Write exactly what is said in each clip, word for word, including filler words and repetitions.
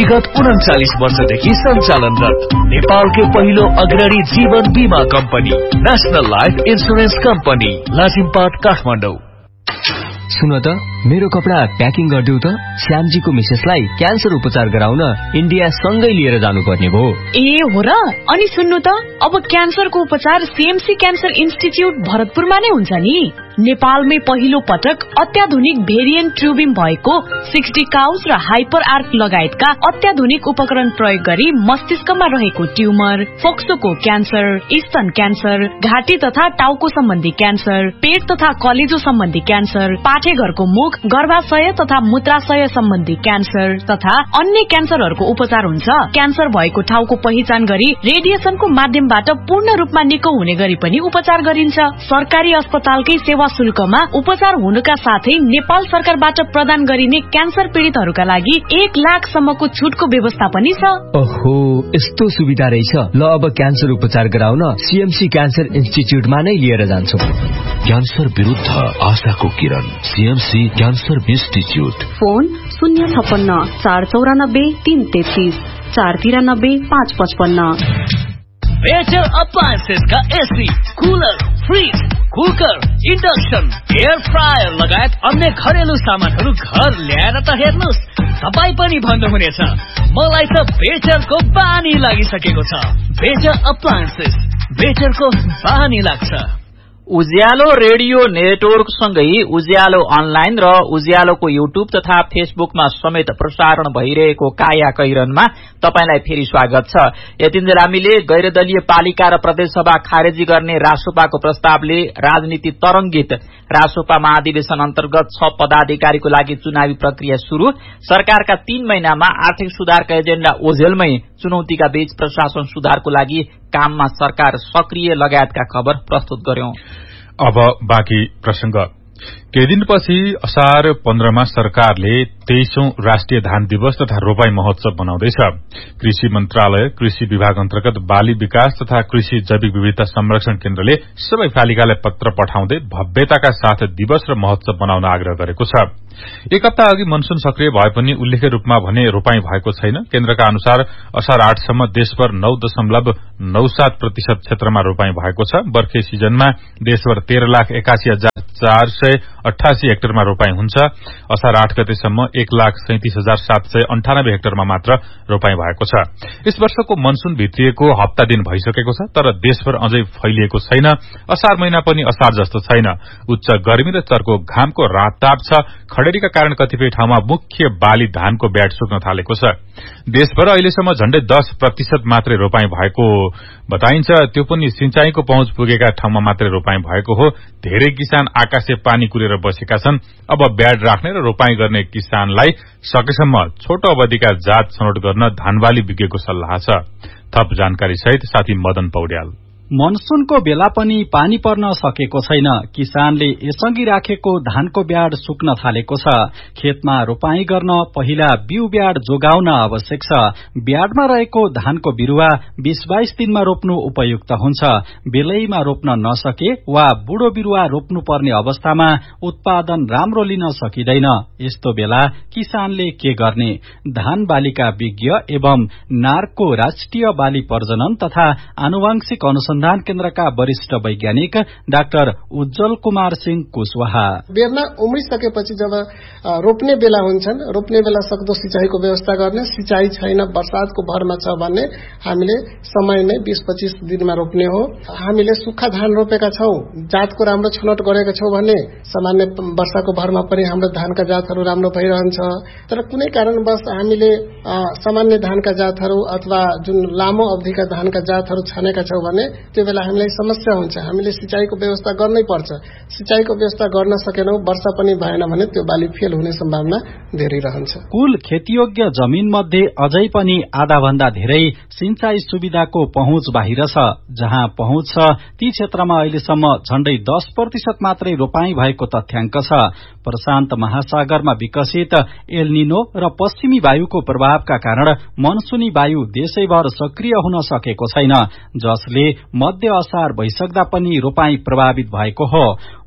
विगत उन्चालिस वर्षदेखि सञ्चालनरत नेपालकै पहिलो अग्रणी जीवन बीमा company national life insurance company Lazimpat Kathmandu. सुन त मेरो कपडा प्याकिङ गरिदेऊ त। श्यामजीको मिसेसलाई क्यान्सर उपचार गराउन इन्डिया सँगै लिएर जानुपर्ने भयो। ए हो र? अनि सुन्नु त, अब क्यान्सरको उपचार सीएमसी क्यान्सर इन्स्टिच्युट भरतपुरमा नै हुन्छ नि। नेपालमै पहिलो पटक अत्याधुनिक भेरिएन्ट ट्युबिम भएको सिक्सटी काउस र हाइपर आर्क लगायतका अत्याधुनिक उपकरण प्रयोग गरी मस्तिष्कमा रहेको ट्युमर, फोक्सोको क्यान्सर, स्तन क्यान्सर, घाँटी तथा टाउको सम्बन्धी क्यान्सर, पेट तथा कलेजो सम्बन्धी क्यान्सर, पाठेघरको मुख, गर्भाशय तथा मूत्राशय सम्बन्धी क्यान्सर तथा अन्य क्यान्सरहरूको उपचार हुन्छ। क्यान्सर भएको ठाउँको पहिचान गरी रेडिएसनको माध्यमबाट पूर्ण रूपमा निको हुने गरी पनि उपचार गरिन्छ। सरकारी अस्पतालकै सेवा शुल्कमा उपचार हुनुका साथै नेपाल सरकारबाट प्रदान गरिने क्यान्सर पीड़ितहरूका लागि एक लाख सम्मको छुटको व्यवस्था पनि छ। ओहो, यस्तो सुविधा रहेछ। ल अब क्यान्सर उपचार गराउन सीएमसी क्यान्सर इन्स्टिच्युटमा नै लिएर जान्छु। क्यान्सर विरुद्ध आशाको किरण, सीएमसी क्यान्सर इन्स्टिच्युट। फोन शून्य छप्पन्न चार चौरानब्बे तीन तेत्तीस चार तिरानब्बे पाँच पचपन्न। बेटर अप्लायन्सेस का AC, cooler, fridge, cooker, induction, air fryer लगायत अन्य घरेलु सामानहरू घर ल्याएर त हेर्नुस्, तपाईँ पनि भन्नुहुनेछ मलाई त बेटरको बानी लागिसकेको छ। बेटर अप्लायन्सेस, बेटरको बानी लाग्छ। उज्यालो रेडियो नेटवर्क सँगै उज्यालो अनलाइन र उज्यालोको युट्युब तथा फेसबुकमा समेत प्रसारण भइरहेको काया कैरनमा तपाईलाई फेरि स्वागत छ। यतिन्जेल हामीले गैरदलीय पालिका र प्रदेशसभा खारेजी गर्ने रासोपाको प्रस्तावले राजनीति तरंगित, रासोपा महाधिवेशन अन्तर्गत छ पदाधिकारीको लागि चुनावी प्रक्रिया शुरू, सरकारका तीन महिनामा आर्थिक सुधारका एजेण्डा ओझेलमै, चुनौतीका बीच प्रशासन सुधारको लागि काममा सरकार सक्रिय लगायतका खबर प्रस्तुत गर्यौं। अब बाँकी प्रसंग। केही दिनपछि असार पन्ध्रमा सरकारले तेइसौं राष्ट्रिय धान दिवस तथा रोपाई महोत्सव बनाउँदैछ। कृषि मन्त्रालय, कृषि विभाग अन्तर्गत बाली विकास तथा कृषि जैविक विविधता संरक्षण केन्द्रले सबै पालिकालाई पत्र पठाउँदै भव्यताका साथ दिवस र महोत्सव बनाउन आग्रह गरेको छ। एक हप्ता अघि मनसून सक्रिय भए पनि उल्लेख्य रूपमा भने रोपाई भएको छैन। केन्द्रका अनुसार असार आठसम्म देशभर नौ दशमलव नौ सात प्रतिशत क्षेत्रमा रोपाई भएको छ। बर्खे सिजनमा देशभर तेह्र लाख एकासी हजार चार सय अठासी हेक्टरमा रोपाई हुन्छ। असार आठ गतेसम्म एक लाख सैतिस हजार सात सय अन्ठानब्बे हेक्टरमा मात्र रोपाई भएको छ। यस वर्षको मनसून भित्रिएको हप्ता दिन भइसकेको छ, तर देशभर अझै फैलिएको छैन। असार महिना पनि असार जस्तो छैन। उच्च गर्मी र चर्को घामको रातताप छ। खडेरीका कारण कतिपय ठाउँमा मुख्य बाली धानको ब्याट सुक्न थालेको छ। देशभर अहिलेसम्म झण्डै दस प्रतिशत मात्रै रोपाई भएको बताइन्छ। त्यो पनि सिंचाईको पहुँच पुगेका ठाउँमा मात्रै रोपाई भएको हो। धेरै किसान आकाशे पानी कुरेर बसेका छन्। अब ब्याड राख्ने र रोपाई गर्ने किसानलाई सकेसम्म छोटो अवधिका जात छनौट गर्न धानबाली विज्ञको सल्लाह छ। थप जानकारी सहित साथी मदन पौड्याल। मनसूनको बेला पनि पानी पर्न सकेको छैन। किसानले यसअघि राखेको धानको ब्याड सुक्न थालेको छ। खेतमा रोपाई गर्न पहिला बिउ ब्याड जोगाउन आवश्यक छ। ब्याडमा रहेको धानको बिरुवा बीस बाइस दिनमा रोप्नु उपयुक्त हुन्छ। बेलैमा रोप्न नसके वा बुढो बिरुवा रोप्नु पर्ने अवस्थामा उत्पादन राम्रो लिन सकिँदैन। यस्तो बेला किसानले के गर्ने? धान बालीका विज्ञ एवं नार्को राष्ट्रिय बाली प्रजनन तथा आनुवंशिक अनुसन्धान केन्द्रका वरिष्ठ वैज्ञानिक डाक्टर उज्जवल कुमार सिंह कुशवाहा। बेर्ना उम्रिसकेपछि जब रोप्ने बेला हुन्छन्, रोप्ने बेला सक्दो सिंचाईको व्यवस्था गर्ने, सिंचाई छैन, बर्सातको भरमा छ भने हामीले समयमै बीस पच्चीस दिनमा रोप्ने हो। हामीले सुक्खा धान रोपेका छौं, जातको राम्रो छनौट गरेका छौं भने सामान्य वर्षाको भरमा पनि हाम्रो धानका जातहरू राम्रो भइरहन्छ। तर कुनै कारणवश हामीले सामान्य धानका जातहरू अथवा जुन लामो अवधिका धानका जातहरू छानेका छौं भने त्यो बेला हामीलाई समस्या हुन्छ। हामीले सिंचाईको व्यवस्था गर्नै पर्छ। सिंचाईको व्यवस्था गर्न सकेनौं, वर्षा पनि भएन भने त्यो बाली फेल हुने सम्भावना धेरै रहन्छ। कुल खेतीयोग्य जमीन मध्ये अझै पनि आधा भन्दा धेरै सिंचाई सुविधाको पहुँच बाहिर छ। जहाँ पहुँच छ ती क्षेत्रमा अहिलेसम्म झण्डै दस प्रतिशत मात्रै रोपाई भएको तथ्याङ्क छ। प्रशान्त महासागरमा विकसित एलनिनो र पश्चिमी वायुको प्रभावका कारण मनसूनी वायु देशैभर सक्रिय हुन सकेको छैन, जसले मध्य असार भइसक्दा पनि रोपाई प्रभावित भएको हो।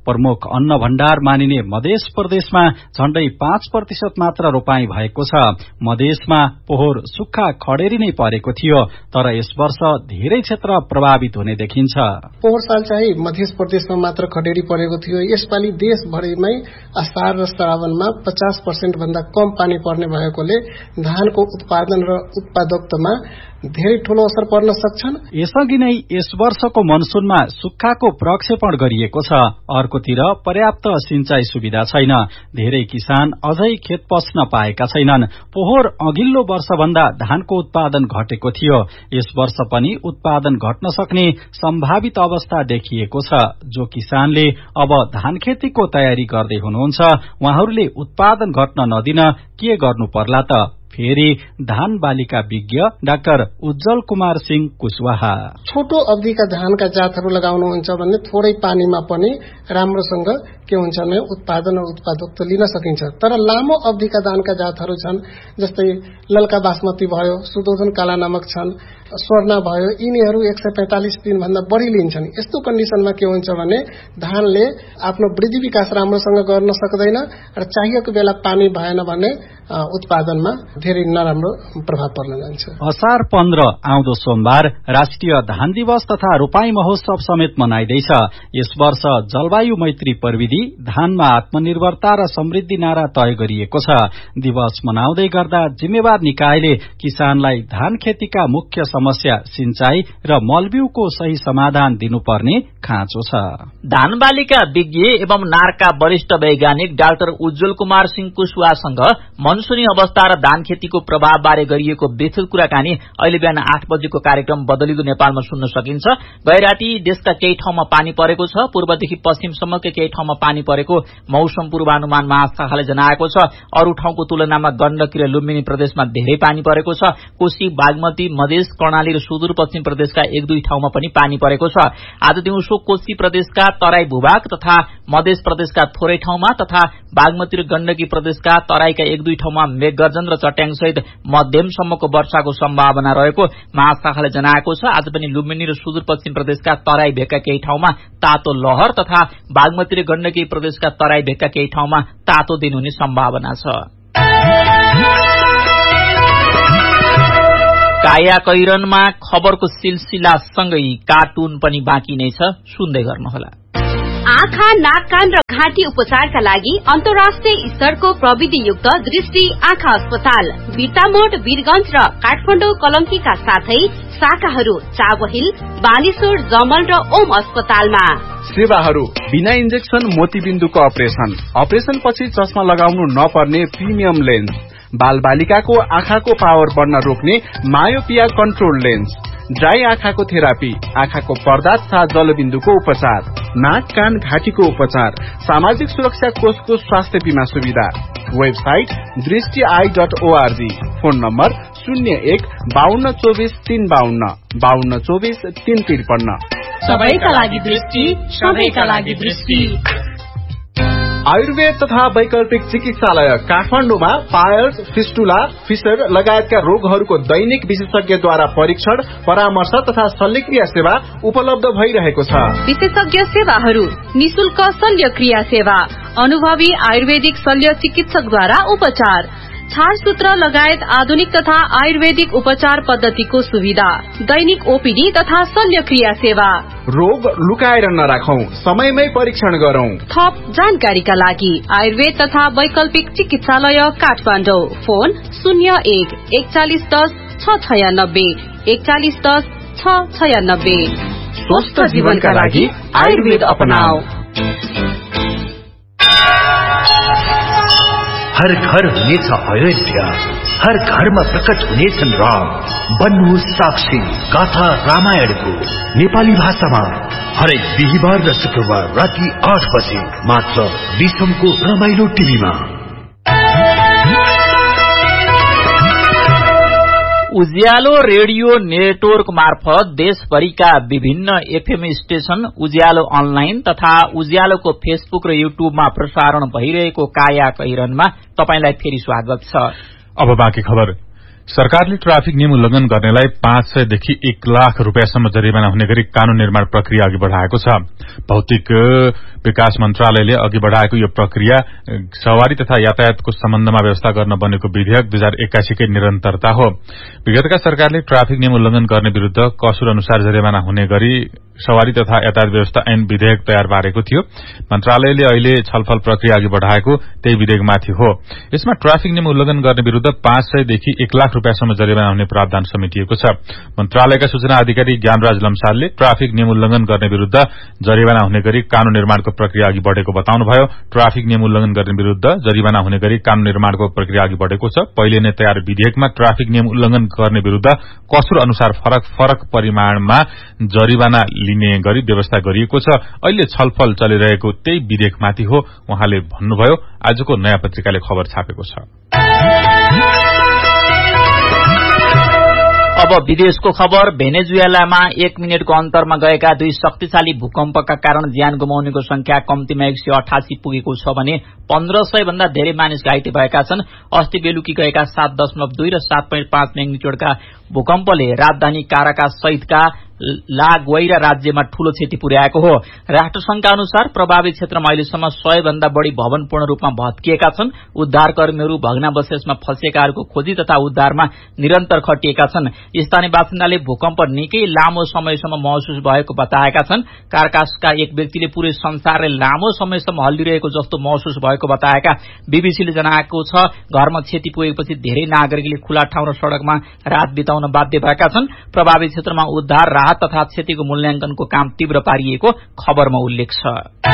प्रमुख अन्न भण्डार मानिने मध्य प्रदेशमा झण्डै पाँच प्रतिशत मात्र रोपाई भएको छ। मधेसमा पोहोर सुक्खा खडेरी नै परेको थियो, तर यस वर्ष धेरै क्षेत्र प्रभावित हुने देखिन्छ। पोहोर साल चाहिँ मध्य प्रदेशमा मात्र खडेरी परेको थियो। यसपालि देशभरिमै असार र श्रावणमा पचास पर्सेन्ट भन्दा कम पानी पर्ने भएकोले धानको उत्पादन र उत्पादकतामा धेरै ठूलो असर पर्न सक्छन्। यसअघि नै यस वर्षको मनसूनमा सुक्खाको प्रक्षेपण गरिएको छ। अर्कोतिर पर्याप्त सिंचाई सुविधा छैन। धेरै किसान अझै खेत पस्न पाएका छैनन्। पोहोर अघिल्लो वर्षभन्दा धानको उत्पादन घटेको थियो। यस वर्ष पनि उत्पादन घट्न सक्ने सम्भावित अवस्था देखिएको छ। जो किसानले अब धान खेतीको तयारी गर्दै हुनुहुन्छ, उहाँहरूले उत्पादन घट्न नदिन के गर्नु पर्ला त? फेरि धान बालीका विज्ञ डाक्टर उज्जवल कुमार सिंह कुशवाहा, छोटो अवधिका धानका जातहरू लगाउनुहुन्छ भने थोरै पानीमा पनि राम्रोसँग के हुन्छ भने उत्पादन र उत्पादकता लिन सकिन्छ। तर लामो अवधिका धानका जातहरू छन्, जस्तै ललका बासमती भयो, सुदोधन काला नमक छन्, स्वर्णा भयो, यिनीहरू एक सय पैंतालिस दिन भन्दा बढ़ी लिन्छन्। यस्तो कन्डिसनमा के हुन्छ भने धानले आफ्नो वृद्धि विकास राम्रोसँग गर्न सक्दैन र चाहिएको बेला पानी भएन भने उत्पादनमा धेरै नराम्रो प्रभाव पर्न जान्छ। असार पन्ध्र आउँदो सोमबार राष्ट्रिय धान दिवस तथा रोपाई महोत्सव समेत मनाइँदैछ। यस वर्ष जलवायु मैत्री प्रविधि धानमा आत्मनिर्भरता र समृद्धि नारा तय गरिएको छ। दिवस मनाउँदै गर्दा जिम्मेवार निकायले किसानलाई धान खेतीका मुख्य समस्या सिंचाई र मलबिउको सही समाधान दिनुपर्ने खाँचो छ। धान बालीका विज्ञ एवं नारका वरिष्ठ वैज्ञानिक डाक्टर उज्जवल कुमार सिंह कुशवाहासँग मनसूनी अवस्था र धान खेतीको प्रभाव बारे गरिएको विस्तृत कुराकानी अहिले बिहान आठ बजेको कार्यक्रम बदलिदो नेपालमा सुन्न सकिन्छ। गैराती देशका केही ठाउँमा पानी परेको छ। पूर्वदेखि पश्चिमसम्मकै केही ठाउँमा पानी परेको मौसम पूर्वानुमान महाशाखाले जनाएको छ। अरू ठाउँको तुलनामा गण्डकी र लुम्बिनी प्रदेशमा धेरै पानी परेको छ। कोशी, बागमती, मधेस, कर्णाली र सुदूरपश्चिम प्रदेशका एक दुई ठाउँमा पनि पानी परेको छ। आज दिउँसो कोशी प्रदेशका तराई भूभाग तथा मधेस प्रदेशका थोरै ठाउँमा तथा बागमती र गण्डकी प्रदेशका तराईका एक दुई ठाउँमा मेघगर्जन र चट्याङ सहित मध्यमसम्मको वर्षाको सम्भावना रहेको महाशाखाले जनाएको छ। आज पनि लुम्बिनी र सुदूरपश्चिम प्रदेशका तराई भेगका केही ठाउँमा तातो लहर तथा बागमती र गण्डकी प्रदेशका तराई भेगका केही ठाउँमा तातो दिन हुने सम्भावना छ। काया कैरनमा खबरको सिलसिलासँगै कार्टुन पनि बाँकी नै छ, सुन्दै गर्नुहोला। आँखा, नाक, कान र घाँटी उपचारका लागि अन्तर्राष्ट्रिय स्तरको प्रविधियुक्त दृष्टि आँखा अस्पताल बिर्तामोड, वीरगंज र काठमाडौँ कलंकीका साथै शाखाहरू चाबहिल, बालेश्वर, जमल र ओम अस्पतालमा। सेवाहरू बिना इन्जेक्सन मोतीबिन्दुको अपरेशन, अपरेशन पछि चस्मा लगाउनु नपर्ने प्रिमियम लेन्स, बाल बालिकाको आँखाको पावर बढ्न रोक्ने मायोपिया कन्ट्रोल लेन्स, ड्राई आँखाको थेरापी, आँखाको पर्दा तथा जलबिन्दुको उपचार, नाक, कान, घाँटीको उपचार, सामाजिक सुरक्षा कोषको स्वास्थ्य बीमा सुविधा। वेबसाइट दृष्टि I dot ORG. Phone number शून्य एक बाहन्न चौबिस तीन बाहन्न बाहन्न चौबिस तीन त्रिपन्न। सबैका लागि दृष्टि, सबैका लागि दृष्टि। आयुर्वेद तथा वैकल्पिक चिकित्सालय काठमाडौँमा पायल्स, फिस्टुला, फिसर लगायतका रोगहरूको दैनिक विशेषज्ञद्वारा परीक्षण, परामर्श तथा शल्यक्रिया सेवा उपलब्ध भइरहेको छ। विशेषज्ञ सेवाहरू निशुल्क शल्यक्रिया सेवा, अनुभवी आयुर्वेदिक शल्य चिकित्सकद्वारा उपचार, छारसूत्र लगायत आधुनिक तथा आयुर्वेदिक उपचार पद्धतिको सुविधा, दैनिक ओपीडी तथा शल्यक्रिया सेवा। रोग लुकाएर नराखौं, समयमै परीक्षण गरौं। थप जानकारीका लागि आयुर्वेद तथा वैकल्पिक चिकित्सालय काठमाडौँ। फोन शून्य एक एकचालिस दस छ छयानब्बे एकचालिस दस छ छयानब्बे। स्वस्थ जीवनका लागि आयुर्वेद अपनाऊ। हर घर हुनेछ अयोध्या, हर घरमा प्रकट हुनेछन् राम। बन्नुहोस् साक्षी गाथा रामायणको नेपाली भाषामा हरेक बिहिबार र शुक्रबार राति आठ बजे मात्र विश्वको रमाइलो टिभीमा। उज्यालो रेडियो नेटवर्क मार्फत देशभरिका विभिन्न एफएम स्टेशन, उज्यालो अनलाइन तथा उज्यालोको फेसबुक र युट्युबमा प्रसारण भइरहेको काया कैरनमा तपाईंलाई फेरि स्वागत छ। अब बाँकी खबर। सरकारले ट्राफिक नियम उल्लंघन गर्नेलाई पाँच सयदेखि एक लाख रूपियाँसम्म जरिवाना हुने गरी कानून निर्माण प्रक्रिया अघि बढ़ाएको छ। भौतिक विकास मन्त्रालयले अघि बढ़ाएको यो प्रक्रिया सवारी तथा यातायातको सम्बन्धमा व्यवस्था गर्न बनेको विधेयक दुई हजार एक्कासीकै निरन्तरता हो। विगतका सरकारले ट्राफिक नियम उल्लंघन गर्ने विरूद्ध कसुर अनुसार जरिवाना हुने गरी सवारी तथा यातायात व्यवस्था ऐन विधेयक तयार पारेको थियो। मन्त्रालयले अहिले छलफल प्रक्रिया अघि बढ़ाएको त्यही विधेयकमाथि हो। यसमा ट्राफिक नियम उल्लंघन गर्ने विरूद्ध पाँच सयदेखि एक लाख रूपियाँसम्म जरिवाना हुने प्रावधान समेटिएको छ। मन्त्रालयका सूचना अधिकारी ज्ञानराज लम्सालले ट्राफिक नियम उल्लंघन गर्ने विरूद्ध जरिवाना हुने गरी कानून निर्माणको प्रक्रिया अघि बढ़ेको बताउनुभयो। ट्राफिक नियम उल्लंघन गर्ने विरूद्ध जरिवाना हुने गरी कानून निर्माणको प्रक्रिया अघि बढ़ेको छ। पहिले नै तयार विधेयकमा ट्राफिक नियम उल्लंघन गर्ने विरूद्ध कसुर अनुसार फरक फरक परिमाणमा जरिवाना लिने गरी व्यवस्था गरिएको छ। अहिले छलफल चलिरहेको त्यही विधेयकमाथि हो उहाँले भन्नुभयो। आजको नयाँ पत्रिकाले खबर छापेको छ। अब विदेशको खबर। भेनेजुएलामा एक मिनटको अन्तरमा गएका दुई शक्तिशाली भूकम्पका कारण ज्यान गुमाउनेको संख्या कम्तीमा एक सय अठासी पुगेको छ भने पन्ध्र सय भन्दा धेरै मानिस घाइते भएका छन्। अस्ति बेलुकी गएका सात दशमलव दुई र सात पोइन्ट पाँच मैग्निट्युडका भूकम्पले राजधानी काराकास सहितका ला ग्वाइरा राज्यमा ठूलो क्षति पुर्याएको हो। राष्ट्रसंघका अनुसार प्रभावित क्षेत्रमा अहिलेसम्म सय भन्दा बढ़ी भवन पूर्ण रूपमा भत्किएका छन्। उद्धारकर्मीहरू भग्नावशेषमा फँसेकाहरूको खोजी तथा उद्धारमा निरन्तर खटिएका छन्। स्थानीय बासिन्दाले भूकम्प निकै लामो समयसम्म महसुस भएको बताएका छन्। काराकासका एक व्यक्तिले पूरै संसारले लामो समयसम्म हल्लिरहेको जस्तो महसुस भएको बताएका बीबीसीले जनाएको छ। घरमा क्षति पुगेपछि धेरै नागरिकले खुला ठाउँ र सड़कमा रात बिताउन बाध्य भएका छन्। प्रभावित क्षेत्रमा उद्धार राहत तथा क्षतिको मूल्याङ्कनको काम तीव्र पारिएको खबरमा उल्लेख छ।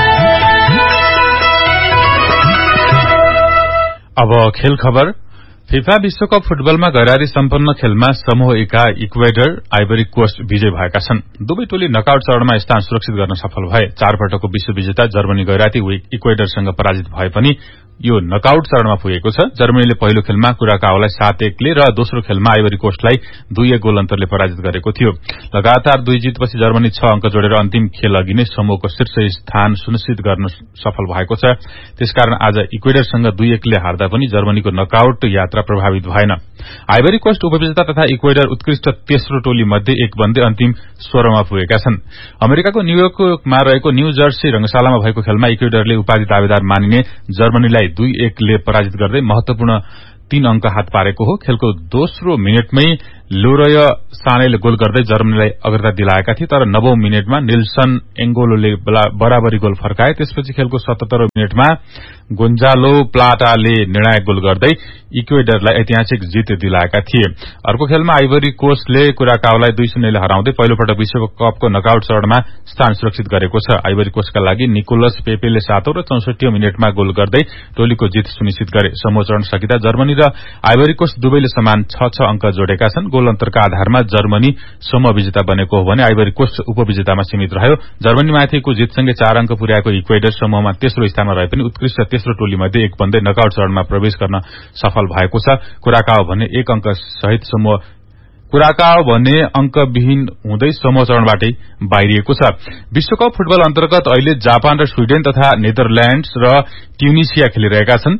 अब खेल खबर। फिफा विश्वकप फुटबलमा गैराती सम्पन्न खेलमा समूह एका इक्वेडर आइभरी कोस्ट विजय भएका छन्। दुवै टोली नकआउट चरणमा स्थान सुरक्षित गर्न सफल भए। चार पटकको विश्व विजेता जर्मनी गैराती इक्वेडरसँग पराजित भए पनि यो नकआउट चरणमा पुगेको छ। जर्मनीले पहिलो खेलमा कुराकाओलाई सात एकले र दोस्रो खेलमा आइभरी कोस्टलाई दुई एक गोल अन्तरले पराजित गरेको थियो। लगातार दुई जितपछि जर्मनी छ अंक जोडेर अन्तिम खेल अघि नै समूहको शीर्ष स्थान सुनिश्चित गर्न सफल भएको छ। त्यसकारण आज इक्वेडरसँग दुई एकले हार्दा पनि जर्मनीको नकआउट यात्रा प्रभावित भएन। आइभरी कोस्ट उपविजेता तथा इक्वेडर उत्कृष्ट तेस्रो टोली मध्ये एक बन्दै अन्तिम सोह्रमा पुगेका छन्। अमेरिकाको न्यूयोर्कमा रहेको न्यू जर्सी रंगशालामा भएको खेलमा इक्वेडरले उपाधि दावेदार मानिने जर्मनीलाई दुई एकले पराजित गर्दै महत्वपूर्ण तीन अंक हात पारेको हो। खेलको दोस्रो मिनटमै लोरय सानेले गोल गर्दै जर्मनीलाई अग्रता दिलाएका थिए, तर नवौं मिनटमा निल्सन एंगोलोले बराबरी गोल फर्काए। त्यसपछि खेलको सतहत्तरौं मिनटमा गोन्जालो प्लाटाले निर्णायक गोल गर्दै इक्वेडरलाई ऐतिहासिक जित दिलाएका थिए। अर्को खेलमा आइभरी कोस्टले कुराकाओलाई दुई शून्यले हराउँदै पहिलोपटक विश्वकपको नकआउट चरणमा स्थान सुरक्षित गरेको छ। आइभरी कोस्टका लागि निकोलस पेपेले सातौं र चौसठीौं मिनटमा गोल गर्दै टोलीको जित सुनिश्चित गरे। समूह चरण सकिँदा जर्मनी र आइभरी कोस्ट दुवैले समान छ छ अंक जोडेका छन्। गोल अन्तरका आधारमा जर्मनी समूह विजेता बनेको हो भने आइभरी कोस्ट उपविजेतामा सीमित रह्यो। जर्मनीमाथिको जितसँगै चार अंक पुर्याएको इक्वेडर समूहमा तेस्रो स्थानमा रहे पनि उत्कृष्ट तेस्रो टोलीमध्ये एक बन्दै नकआउट चरणमा प्रवेश गर्न सफल भएको छ। कुराकाओ भने एक अंक सहित समूह कुराकाओ भने अंकविहीन हुँदै समूह चरणबाटै बाहिरिएको छ। विश्वकप फुटबल अन्तर्गत अहिले जापान र स्वीडेन तथा नेदरल्याण्ड्स र ट्युनिसिया खेलिरहेका छन्।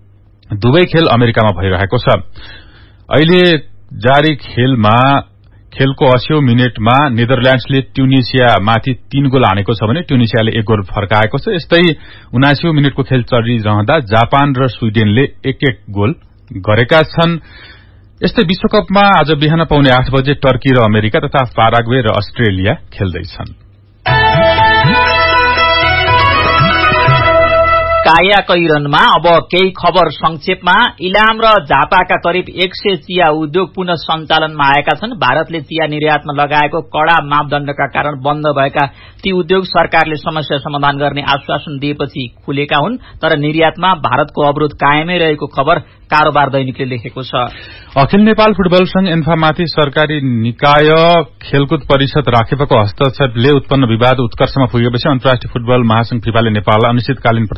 दुवै खेल अमेरिकामा भइरहेको छ। अहिले जारी खेलमा खेलको अस्सीऔं मिनटमा नेदरल्याण्ड्सले ट्युनिसियामाथि तीन गोल हानेको छ भने ट्युनिसियाले एक गोल फर्काएको छ। यस्तै उनासीऔं मिनटको खेल चलिरहँदा जापान र स्वीडेनले एक एक गोल गरेका छन्। यस्तै विश्वकपमा आज बिहान पाउने आठ बजे टर्की र अमेरिका तथा पाराग्वे र अस्ट्रेलिया खेल्दैछन्। काया कैरनमा अब केही खबर संक्षेपमा। इलाम र झापाका करिब एक सय चिया उद्योग पुनः सञ्चालनमा आएका छन्। भारतले चिया निर्यातमा लगाएको कड़ा मापदण्डका कारण बन्द भएका ती उद्योग सरकारले समस्या समाधान गर्ने आश्वासन दिएपछि खुलेका हुन्, तर निर्यातमा भारतको अवरोध कायमै रहेको खबर कारोबार दैनिकले लेखेको छ। अखिल नेपाल फुटबल संघ एन्फामाथि सरकारी निकाय खेलकुद परिषद राखेपको हस्तक्षेपले उत्पन्न विवाद उत्कर्षमा पुगेपछि अन्तर्राष्ट्रिय फुटबल महासंघ फिफाले नेपाललाई अनिश्चितकालीन प्रतिबन्ध लगाए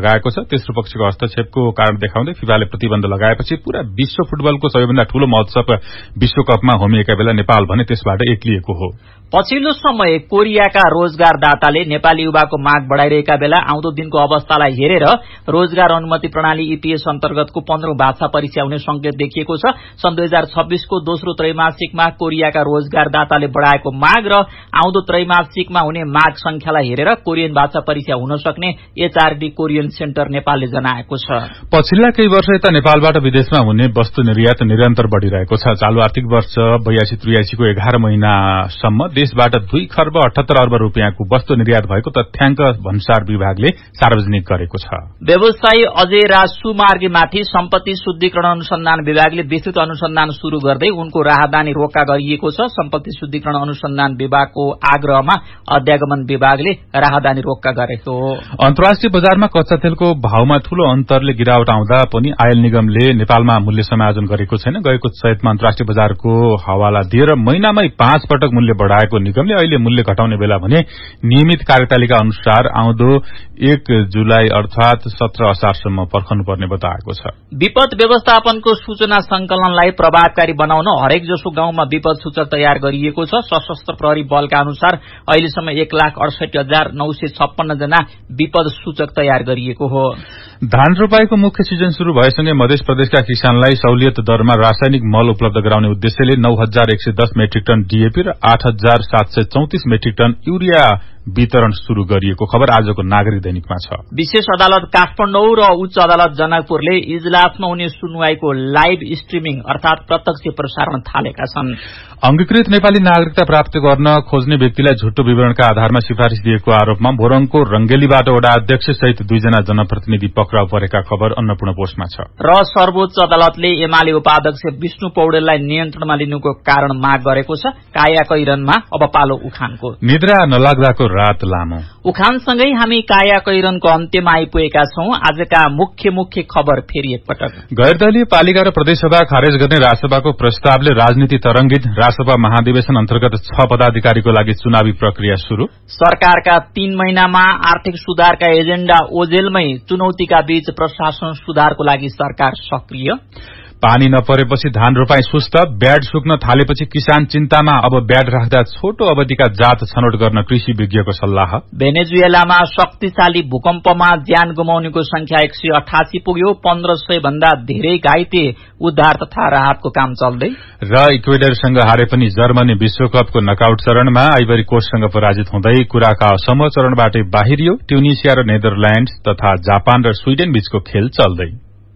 लगाएको छ। तेस्रो पक्षको हस्तक्षेपको कारण देखाउँदै फिफाले प्रतिबन्ध लगाएपछि पूरा विश्व फुटबलको सबैभन्दा ठूलो महोत्सव विश्वकपमा होमिएका बेला नेपाल भने त्यसबाट एक्लिएको हो। पछिल्लो समय कोरियाका रोजगारदाताले नेपाली युवाको माग बढ़ाइरहेका बेला आउँदो दिनको अवस्थालाई हेरेर रोजगार अनुमति प्रणाली ईपीएस अन्तर्गतको पन्ध्रौं भाषा परीक्षा हुने संकेत देखिएको छ। सन् दुई हजार छब्बीसको दोस्रो त्रैमासिकमा कोरियाका रोजगारदाताले बढ़ाएको माग र आउँदो त्रैमासिकमा हुने माग संख्यालाई हेरेर कोरियन भाषा परीक्षा हुन सक्ने एचआरडी कोरियन सेन्टर नेपालले जनाएको छ। पछिल्ला केही वर्ष यता नेपालबाट विदेशमा हुने वस्तु निर्यात निरन्तर बढ़िरहेको छ। चालू आर्थिक वर्ष बयासी त्रियासीको एघार महिनासम्म देशबाट दुई खर्ब अठहत्तर अर्ब रूपियाँको वस्तु निर्यात भएको तथ्याङ्क भन्सार विभागले सार्वजनिक गरेको छ। व्यवसायी अजय राज सुमार्गीमाथि सम्पत्ति शुद्धिकरण अनुसन्धान विभागले विस्तृत अनुसन्धान शुरू गर्दै उनको राहदानी रोक्का गरिएको छ। सम्पत्ति शुद्धिकरण अनुसन्धान विभागको आग्रहमा अध्यागमन विभागले राहदानी रोक्का गरेको हो। अन्तर्राष्ट्रिय बजारमा कच्चा तेलको भावमा ठूलो अन्तरले गिरावट आउँदा पनि आयल निगमले नेपालमा मूल्य समायोजन गरेको छैन। गएको चैतमा अन्तर्राष्ट्रिय बजारको हवाला दिएर महिनामै पाँच पटक मूल्य बढ़ाएको निगमले अहिले मूल्य घटाउने बेला भने नियमित कार्यतालिका अनुसार आउँदो एक जुलाई अर्थात सत्र असारसम्म पर्खनुपर्ने बताएको छ। विपद व्यवस्थापनको सूचना संकलनलाई प्रभावकारी बनाउन हरेक जसो गाउँमा विपद सूचक तयार गरिएको छ। सशस्त्र प्रहरी बलका अनुसार अहिलेसम्म एक लाख अडसठी हजार नौ सय छप्पन्न जना विपद सूचक तयार गरिएको हो। धान रोपाईको मुख्य सिजन शुरू भएसँगै मध्य प्रदेशका किसानलाई सहुलियत दरमा रासायनिक मल उपलब्ध गराउने उद्देश्यले नौ हजार एक सय दस मेट्रिक टन डीएपी र आठ हजार सात सय चौतिस मेट्रिक टन यूरिया वितरण शुरू गरिएको खबर आजको नागरिक दैनिकमा छ। विशेष अदालत काठमाडौँ र उच्च अदालत जनकपुरले इजलासमा हुने सुनवाईको लाइभ स्ट्रिमिङ अर्थात प्रत्यक्ष प्रसारण थालेका छन्। अंगीकृत नेपाली नागरिकता प्राप्त गर्न खोज्ने व्यक्तिलाई झुट्टो विवरणका आधारमा सिफारिश दिएको आरोपमा मोरङको रंगेलीबाट वडा अध्यक्ष सहित दुईजना जनप्रतिनिधि पक्राउ परेका खबर अन्नपूर्ण पोस्टमा छ। र सर्वोच्च अदालतले एमाले उपाध्यक्ष विष्णु पौडेललाई नियन्त्रणमा लिनुको कारण माग गरेको छ। काया कैरनमा अब पालो उखानको। निद्रा नलाग्दाको रात लामो। उखानसँगै हामी काया कैरनको अन्त्यमा आइपुगेका छौं। आजका मुख्य मुख्य खबर फेरि एकपटक। गैरदलीय पालिका र प्रदेशसभा खारेज गर्ने राजसभाको प्रस्तावले राजनीति तरंगित। राजसभा महाधिवेशन अन्तर्गत छ पदाधिकारीको लागि चुनावी प्रक्रिया शुरू। सरकारका तीन महिनामा आर्थिक सुधारका एजेण्डा ओझेलमै चुनौतीका बीच प्रशासन सुधारको लागि सरकार सक्रिय। पानी नपरेपछि धान रोपाई सुस्त। ब्याड सुक्न थालेपछि किसान चिन्तामा। अब ब्याड राख्दा छोटो अवधिका जात छनौट गर्न कृषि विज्ञको सल्लाह। भेनेजुएलामा शक्तिशाली भूकम्पमा ज्यान गुमाउनेको संख्या एक सय अठासी पुग्यो। पन्ध्र सय भन्दा धेरै घाइते। उद्धार तथा राहतको काम चल्दै। र इक्वेडरसँग हारे पनि जर्मनी विश्वकपको नकआउट चरणमा आइभरी कोस्टसँग पराजित हुँदै कुराका असम चरणबाटै बाहिरियो। ट्युनिसिया र नेदरल्याण्ड्स तथा जापान र स्वीडेन बीचको खेल चल्दै।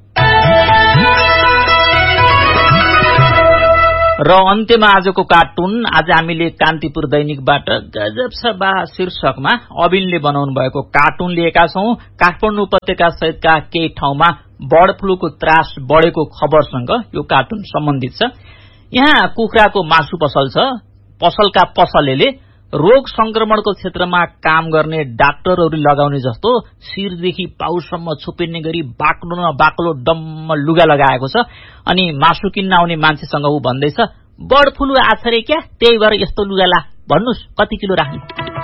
र अन्त्यमा आजको कार्टुन। आज हामीले कान्तिपुर दैनिकबाट गजब छ बा शीर्षकमा अबिनले बनाउनु भएको कार्टुन लिएका छौं। काठमाडौँ उपत्यका सहितका केही ठाउँमा बर्ड फ्लूको त्रास बढ़ेको खबरसँग यो कार्टुन सम्बन्धित छ। यहाँ कुखुराको मासु पसल छ। पसलका पसलेले रोग संक्रमणको क्षेत्रमा काम गर्ने डाक्टरहरू लगाउने जस्तो शिरदेखि पाउसम्म छुपिने गरी बाक्लो न बाक्लो डम्म लुगा लगाएको छ। अनि मासु किन्न आउने मान्छेसँग ऊ भन्दैछ, बर्ड फ्लू आछ रे क्या, त्यही भएर यस्तो लुगा ला, भन्नुस् कति किलो राख्ने।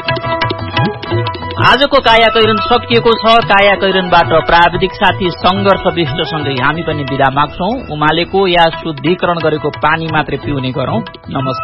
आजको काया कैरन सकिएको छ। काया कैरनबाट प्राविधिक साथी संघर्ष विष्टसँगै हामी पनि बिदा माग्छौं। उमालेको या शुद्धिकरण गरेको पानी मात्रै पिउने गरौं। नमस्कार।